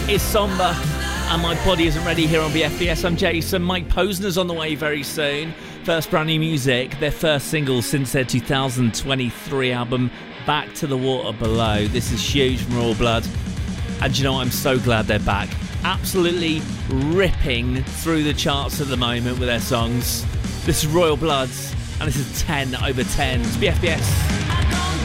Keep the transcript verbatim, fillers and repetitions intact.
is somber and my body isn't ready here on B F B S. I'm Jason. Mike Posner's on the way very soon. First brand new music, their first single since their two thousand twenty-three album, Back to the Water Below. This is huge from Royal Blood. And you know what? I'm so glad they're back. Absolutely ripping through the charts at the moment with their songs. This is Royal Bloods, and this is ten over ten. It's B F B S.